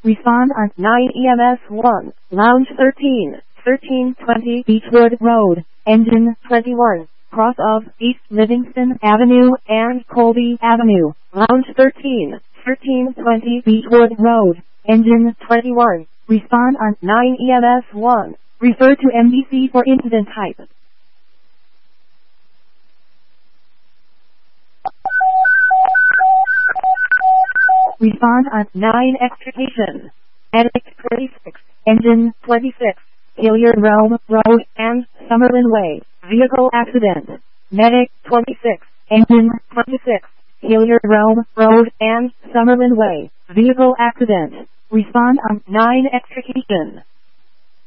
Respond on 9 EMS 1, Lounge 13, 1320 Beechwood Road, Engine 21, cross of East Livingston Avenue and Colby Avenue, Lounge 13, 1320 Beechwood Road, Engine 21. Respond on 9 EMS 1. Refer to MDC for incident type. Respond on 9 extrication. Medic 26, Engine 26, Hilliard Rome Road and Summerlin Way, vehicle accident. Medic 26, Engine 26, Hilliard Rome Road and Summerlin Way, vehicle accident. Respond on 9 extrication.